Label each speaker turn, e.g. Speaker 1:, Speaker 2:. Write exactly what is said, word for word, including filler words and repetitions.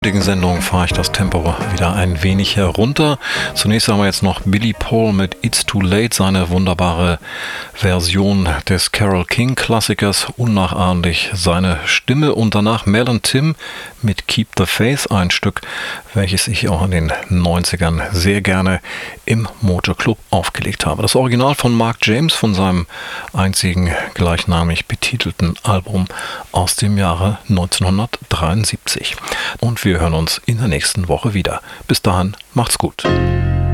Speaker 1: In der Sendung fahre ich das Tempo wieder ein wenig herunter. Zunächst haben wir jetzt noch Billy Paul mit It's Too Late, seine wunderbare Version des Carole King Klassikers, unnachahmlich seine Stimme, und danach Mel und Tim mit Keep the Faith, ein Stück, welches ich auch in den neunzigern sehr gerne im Mojo Club aufgelegt habe. Das Original von Mark James von seinem einzigen gleichnamig betitelten Album aus dem Jahre neunzehnhundertdreiundsiebzig. Und wir hören uns in der nächsten Woche wieder. Bis dahin, macht's gut.